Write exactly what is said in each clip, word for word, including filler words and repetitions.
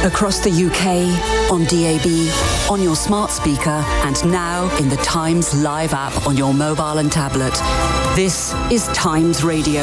Across the U K, on D A B, on your smart speaker, and now in the Times Live app on your mobile and tablet. This is Times Radio.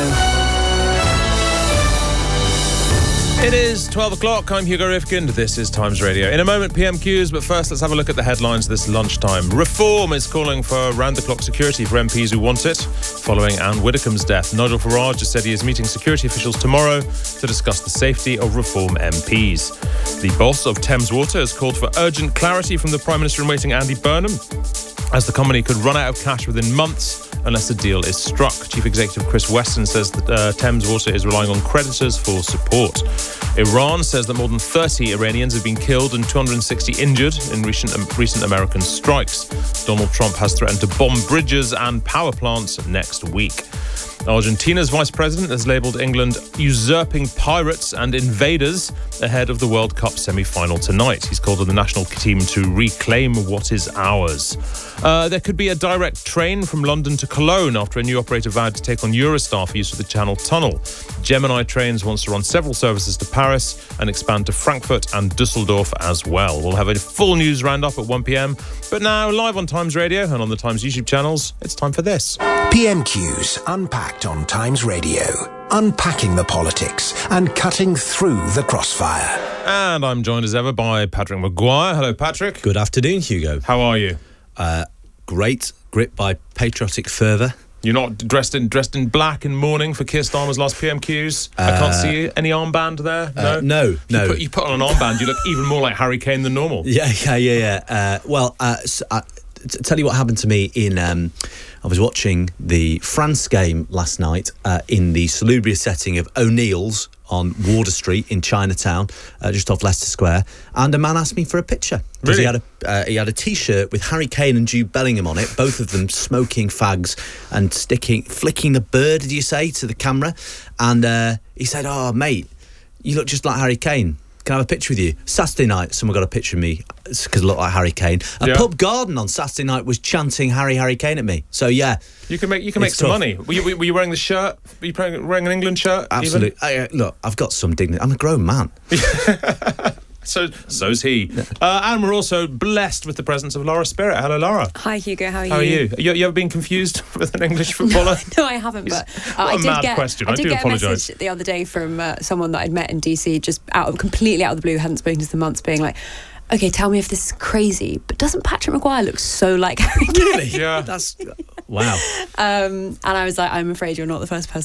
It is twelve o'clock. I'm Hugo Rifkind. This is Times Radio. In a moment, P M Qs, but first let's have a look at the headlines this lunchtime. Reform is calling for round-the-clock security for M Ps who want it. Following Anne Widdecombe's death, Nigel Farage has said he is meeting security officials tomorrow to discuss the safety of Reform M Ps. The boss of Thames Water has called for urgent clarity from the Prime Minister-in-Waiting, Andy Burnham, as the company could run out of cash within months unless a deal is struck. Chief Executive Chris Weston says that uh, Thames Water is relying on creditors for support. Iran says that more than thirty Iranians have been killed and two hundred sixty injured in recent, um, recent American strikes. Donald Trump has threatened to bomb bridges and power plants next week. Argentina's vice president has labelled England usurping pirates and invaders ahead of the World Cup semi-final tonight. He's called on the national team to reclaim what is ours. Uh, there could be a direct train from London to Cologne after a new operator vowed to take on Eurostar for use of the Channel Tunnel. Gemini Trains wants to run several services to Paris and expand to Frankfurt and Dusseldorf as well. We'll have a full news roundup at one p.m. But now, live on Times Radio and on the Times YouTube channels, it's time for this. P M Qs unpacked on Times Radio. Unpacking the politics and cutting through the crossfire. And I'm joined as ever by Patrick Maguire. Hello, Patrick. Good afternoon, Hugo. How are you? Uh, great, gripped by patriotic fervour. You're not dressed in dressed in black in mourning for Keir Starmer's last P M Qs? Uh, I can't see you. Any armband there? No? Uh, no, no. You put, you put on an armband, you look even more like Harry Kane than normal. Yeah, yeah, yeah, yeah. Uh, well, uh, so, uh, t- tell you what happened to me in... Um, I was watching the France game last night uh, in the salubrious setting of O'Neill's on Wardour Street in Chinatown, uh, just off Leicester Square, and a man asked me for a picture. Because really? he had a uh, he had a T-shirt with Harry Kane and Jude Bellingham on it, both of them smoking fags and sticking, flicking the bird, did you say, to the camera? And uh, he said, "Oh, mate, you look just like Harry Kane. Can I have a picture with you?" Saturday night, someone got a picture of me because I look like Harry Kane. A yeah. pub garden on Saturday night was chanting Harry, Harry Kane at me. So, yeah. You can make you can make some tough. money. Were you, were you wearing the shirt? Were you wearing an England shirt? Absolutely. I, uh, look, I've got some dignity. I'm a grown man. So, so's he. Uh, and we're also blessed with the presence of Laura Spirit. Hello, Laura. Hi, Hugo. How are you? How are you? You, you ever been confused with an English footballer? No, I haven't. But uh, what I a did mad get. question. I, I did do get apologise. a message the other day from uh, someone that I'd met in D C, just out of completely out of the blue, hadn't spoken to for months, being like, "Okay, tell me if this is crazy, but doesn't Patrick Maguire look so like Harry Kane?" Really? Yeah. That's... Wow. Um, and I was like, "I'm afraid you're not the first person